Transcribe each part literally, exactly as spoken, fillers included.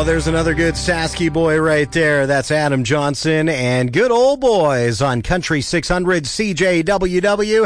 Oh, there's another good Sasky boy right there. That's Adam Johnson and Good Old Boys on Country six hundred C J W W.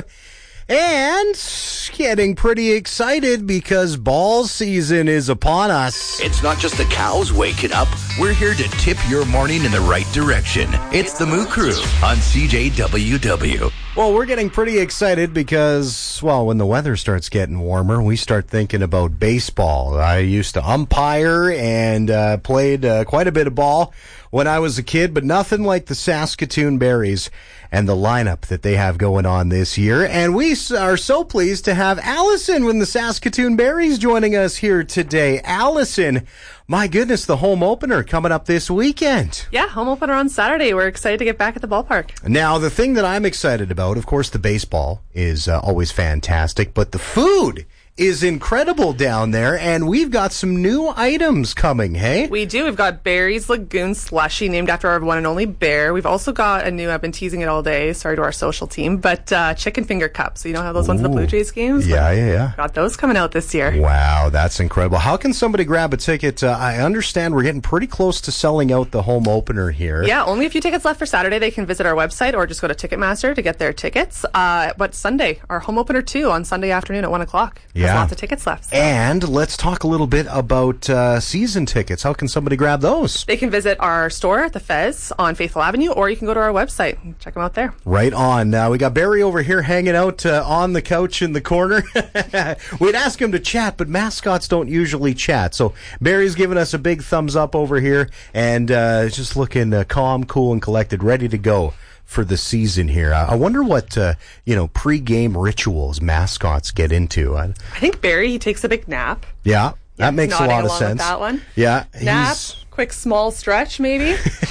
And getting pretty excited because ball season is upon us. It's not just the cows waking up. We're here to tip your morning in the right direction. It's the Moo Crew on C J W W. Well, we're getting pretty excited because, well, when the weather starts getting warmer, we start thinking about baseball. I used to umpire and uh, played uh, quite a bit of ball when I was a kid, but nothing like the Saskatoon Berries and the lineup that they have going on this year. And we are so pleased to have Allison with the Saskatoon Berries joining us here today. Allison, my goodness, the home opener coming up this weekend. Yeah, home opener on Saturday. We're excited to get back at the ballpark. Now, the thing that I'm excited about, of course, the baseball is uh, always fantastic, but the food is incredible down there, and we've got some new items coming, hey? We do. We've got Barry's Lagoon Slushy, named after our one and only bear. We've also got a new, I've been teasing it all day, sorry to our social team, but uh, chicken finger cups. So you know how those ones in the Blue Jays games? Yeah, yeah, yeah. Got those coming out this year. Wow, that's incredible. How can somebody grab a ticket? Uh, I understand we're getting pretty close to selling out the home opener here. Yeah, only a few tickets left for Saturday. They can visit our website or just go to Ticketmaster to get their tickets. Uh, but Sunday, our home opener too, on Sunday afternoon at one o'clock. There's Yeah. lots of tickets left. So. And let's talk a little bit about uh, season tickets. How can somebody grab those? They can visit our store, the Fez, on Faithful Avenue, or you can go to our website and check them out there. Right on. Now, we got Barry over here hanging out uh, on the couch in the corner. We'd ask him to chat, but mascots don't usually chat. So Barry's giving us a big thumbs up over here and uh, just looking uh, calm, cool, and collected, ready to go for the season here. I wonder what, uh, you know, pre-game rituals mascots get into. I, I think Barry, he takes a big nap. yeah, that Yeah, makes a nodding lot of along sense. with that one. Yeah. Nap, he's- quick small stretch maybe.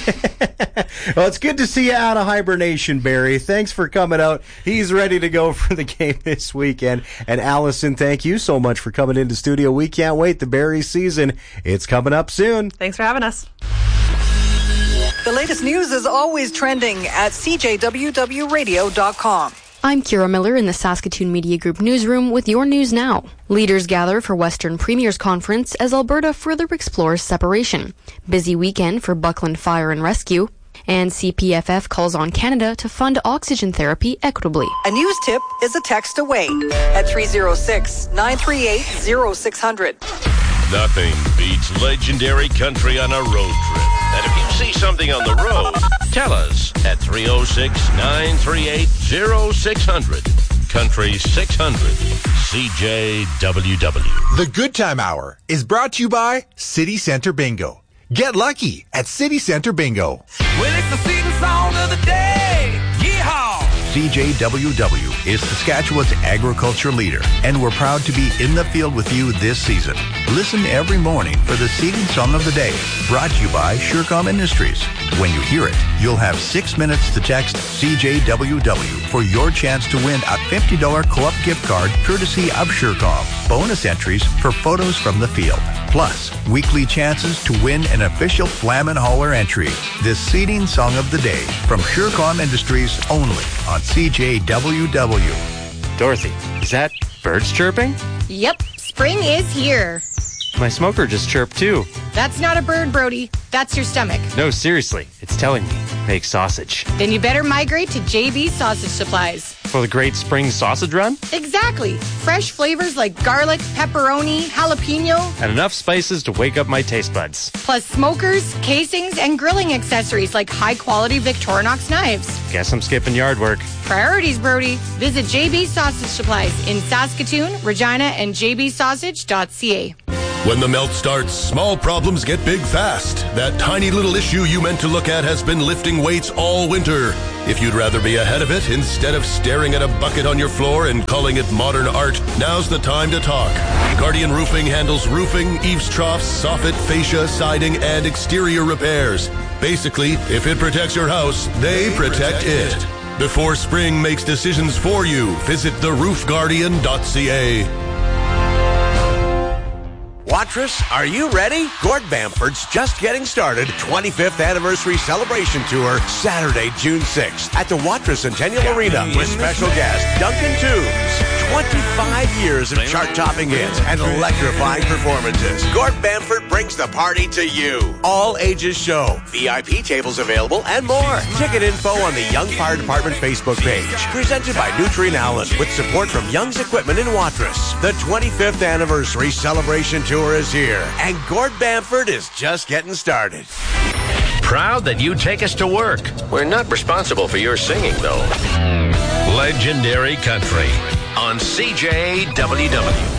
Well, it's good to see you out of hibernation, Barry. Thanks for coming out. He's ready to go for the game this weekend. And Allison, thank you so much for coming into studio. We can't wait. The Berry season, it's coming up soon. Thanks for having us. The latest news is always trending at C J W W radio dot com. I'm Kira Miller in the Saskatoon Media Group newsroom with your news now. Leaders gather for Western Premiers Conference as Alberta further explores separation. Busy weekend for Buckland Fire and Rescue. And C P F F calls on Canada to fund oxygen therapy equitably. A news tip is a text away at three oh six, nine three eight, oh six hundred. Nothing beats legendary country on a road trip. And if you see something on the road, tell us at three oh six, nine three eight, oh six hundred. Country six hundred. C J W W. The Good Time Hour is brought to you by City Center Bingo. Get lucky at City Center Bingo. Well, it's the season song of the day. Yeehaw! C J W W is Saskatchewan's agriculture leader, and we're proud to be in the field with you this season. Listen every morning for the Seeding Song of the Day, brought to you by Surecom Industries. When you hear it, you'll have six minutes to text C J W W for your chance to win a fifty dollars co-op gift card courtesy of Surecom. Bonus entries for photos from the field. Plus, weekly chances to win an official Flam and Holler entry. This Seeding Song of the Day from Surecom Industries only on C J W W. Dorothy, is that birds chirping? Yep, spring is here. My smoker just chirped too. That's not a bird, Brody. That's your stomach. No, seriously, it's telling me, make sausage. Then you better migrate to J B Sausage Supplies. For the great spring sausage run? Exactly. Fresh flavors like garlic, pepperoni, jalapeno. And enough spices to wake up my taste buds. Plus smokers, casings, and grilling accessories like high-quality Victorinox knives. Guess I'm skipping yard work. Priorities, Brody. Visit J B Sausage Supplies in Saskatoon, Regina, and j b sausage dot c a. When the melt starts, small problems get big fast. That tiny little issue you meant to look at has been lifting weights all winter. If you'd rather be ahead of it, instead of staring at a bucket on your floor and calling it modern art, now's the time to talk. Guardian Roofing handles roofing, eaves troughs, soffit, fascia, siding, and exterior repairs. Basically, if it protects your house, they protect it. Before spring makes decisions for you, visit the roof guardian dot c a. Watrous, are you ready? Gord Bamford's just getting started twenty-fifth anniversary celebration tour Saturday, June sixth at the Watrous Centennial Arena with special guest Duncan Toombs. twenty-five years of chart-topping hits and electrifying performances. Gord Bamford brings the party to you. All ages show, V I P tables available, and more. Ticket info on the Young Fire Department Facebook page. Presented by Nutrien Allen with support from Young's Equipment in Watrous. The twenty-fifth anniversary celebration tour is here, and Gord Bamford is just getting started. Proud that you take us to work. We're not responsible for your singing, though. Legendary Country on C J W W.